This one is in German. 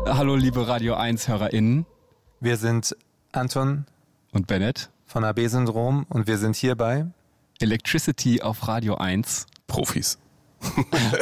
Hallo liebe Radio 1 HörerInnen. Wir sind Anton und Bennett von AB-Syndrom und wir sind hier bei Electricity auf Radio 1. Profis.